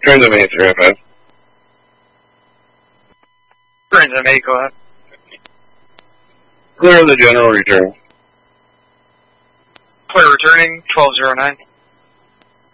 Transit 835. Transit 8, go ahead. Clear the general return. Clear returning, 1209.